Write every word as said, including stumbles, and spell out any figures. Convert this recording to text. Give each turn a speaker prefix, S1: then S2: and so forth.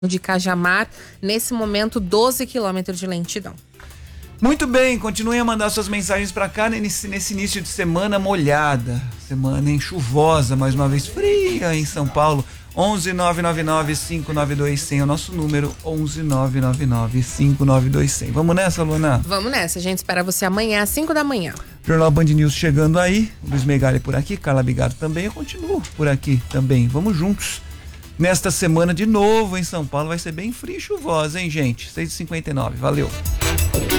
S1: de Cajamar, nesse momento doze quilômetros de lentidão.
S2: Muito bem, continuem a mandar suas mensagens para cá nesse, nesse início de semana molhada, semana em chuvosa, mais uma vez fria em São Paulo. onze nove nove nove cinco nove dois zero zero é o nosso número, onze nove nove nove cinco nove dois zero zero. Vamos nessa, Luana?
S1: Vamos nessa, a gente espera você amanhã às cinco da manhã.
S2: Jornal Band News chegando aí, Luiz Megali por aqui, Carla Bigato também, eu continuo por aqui também, vamos juntos. Nesta semana de novo em São Paulo vai ser bem fria e chuvosa, hein, gente? seis e cinquenta e nove, valeu.